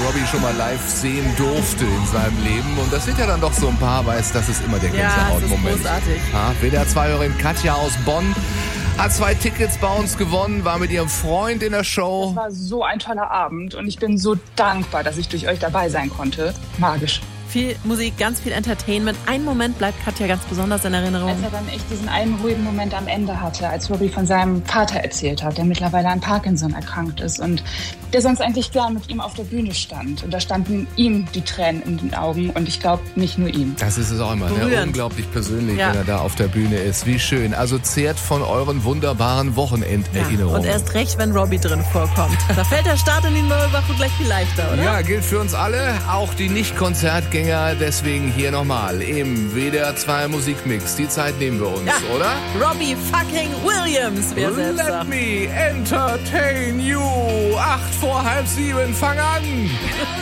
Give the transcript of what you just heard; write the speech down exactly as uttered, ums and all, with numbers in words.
Robbie schon mal live sehen durfte in seinem Leben. Und das sind ja dann doch so ein paar, weiß, das ist immer der Gänsehautmoment. Ja, das ist großartig. Ja, W D R zwei-Hörerin Katja aus Bonn hat zwei Tickets bei uns gewonnen, war mit ihrem Freund in der Show. Das war so ein toller Abend und ich bin so dankbar, dass ich durch euch dabei sein konnte. Magisch. Viel Musik, ganz viel Entertainment. Ein Moment bleibt Katja ganz besonders in Erinnerung. Als er dann echt diesen einen ruhigen Moment am Ende hatte, als Robbie von seinem Vater erzählt hat, der mittlerweile an Parkinson erkrankt ist und der sonst eigentlich gern mit ihm auf der Bühne stand. Und da standen ihm die Tränen in den Augen und ich glaube, nicht nur ihm. Das ist es auch immer, ne? Unglaublich persönlich, ja. Wenn er da auf der Bühne ist. Wie schön. Also zehrt von euren wunderbaren Wochenenderinnerungen. Ja, und erst recht, wenn Robbie drin vorkommt. Da fällt der Start in die neue Woche gleich viel leichter, oder? Ja, gilt für uns alle, auch die Nicht-Konzertgänger. Deswegen hier nochmal im W D R zwei Musikmix. Die Zeit nehmen wir uns, ja. oder? Robbie fucking Williams, wer selbst Let sagt. me entertain you. Acht vor halb sieben, fang an.